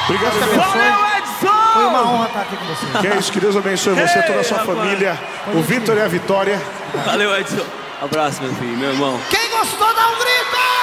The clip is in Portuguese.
Obrigado, Valeu, Edson! Foi uma honra estar aqui com você. Que é isso, que Deus abençoe você, toda a sua família, o Vitor e a Vitória. Valeu, Edson. Abraço, meu filho, meu irmão. Quem gostou, dá um grito!